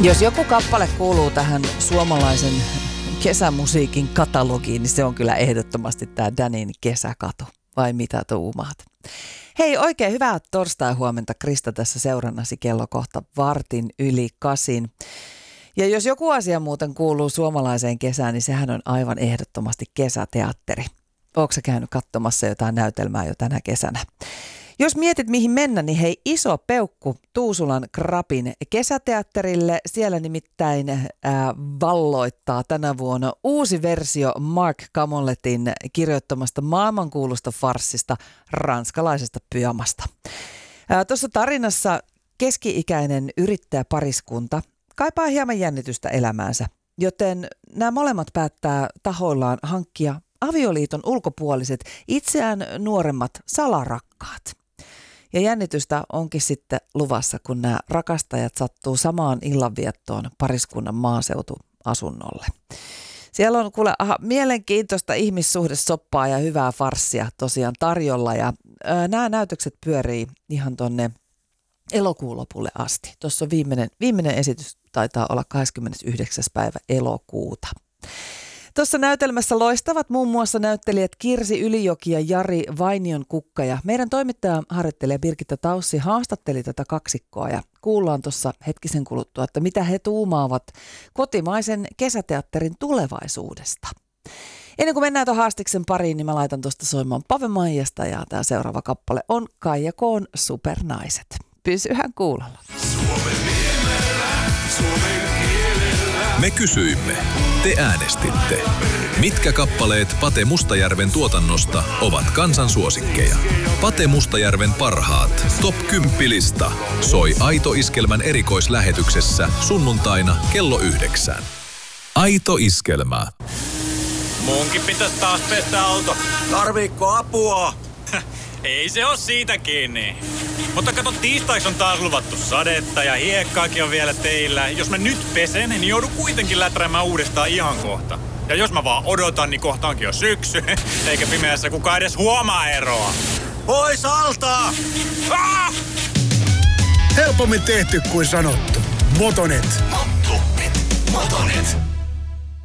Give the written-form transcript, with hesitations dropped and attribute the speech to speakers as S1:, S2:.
S1: Jos joku kappale kuuluu tähän suomalaisen kesämusiikin katalogiin, niin se on kyllä ehdottomasti tämä Danin Kesäkato. Vai mitä tuumaat? Hei, oikein hyvää torstai-huomenta. Krista tässä seurannasi, kello kohta 8:15. Ja jos joku asia muuten kuuluu suomalaiseen kesään, niin sehän on aivan ehdottomasti kesäteatteri. Ootko sä käynyt katsomassa jotain näytelmää jo tänä kesänä? Jos mietit mihin mennä, niin hei, iso peukku Tuusulan Krapin kesäteatterille. Siellä nimittäin valloittaa tänä vuonna uusi versio Mark Camolletin kirjoittamasta maailmankuulusta farssista ranskalaisesta pyjamasta. Tuossa tarinassa keski-ikäinen yrittäjäpariskunta kaipaa hieman jännitystä elämäänsä, joten nämä molemmat päättää tahoillaan hankkia avioliiton ulkopuoliset, itseään nuoremmat salarakkaat. Ja jännitystä onkin sitten luvassa, kun nämä rakastajat sattuu samaan illanviettoon pariskunnan maaseutuasunnolle. Siellä on kuule mielenkiintoista ihmissuhdesoppaa ja hyvää farssia tosiaan tarjolla. Ja nämä näytökset pyörii ihan tonne elokuun lopulle asti. Tuossa on viimeinen esitys taitaa olla 29. päivä elokuuta. Tuossa näytelmässä loistavat muun muassa näyttelijät Kirsi Ylijoki ja Jari Vainionkukka. Ja meidän toimittaja, harjoittelija Birgitta Taussi haastatteli tätä kaksikkoa ja kuullaan tuossa hetkisen kuluttua, että mitä he tuumaavat kotimaisen kesäteatterin tulevaisuudesta. Ennen kuin mennään tuon haastiksen pariin, niin mä laitan tuosta soimaan Pave Maijasta ja tämä seuraava kappale on Kaija Koon Supernaiset. Pysyhän kuulolla.
S2: Me kysyimme, te äänestitte. Mitkä kappaleet Pate Mustajärven tuotannosta ovat kansan suosikkeja? Pate Mustajärven parhaat Top 10-lista soi Aito Iskelmän erikoislähetyksessä sunnuntaina kello 9. Aito Iskelmä.
S3: Munkin pitäisi taas pestä auto.
S4: Tarviikko apua?
S3: Ei se oo siitä kiinni. Mutta kato, tiistaiksi on taas luvattu sadetta ja hiekkaakin on vielä teillä. Jos mä nyt pesen, niin joudun kuitenkin läträämään uudestaan ihan kohta. Ja jos mä vaan odotan, niin kohta onkin jo syksy. Eikä pimeässä kukaan edes huomaa eroa.
S4: Pois alta!
S3: Ah!
S5: Helpommin tehty kuin sanottu. Motonet.
S4: Motonet.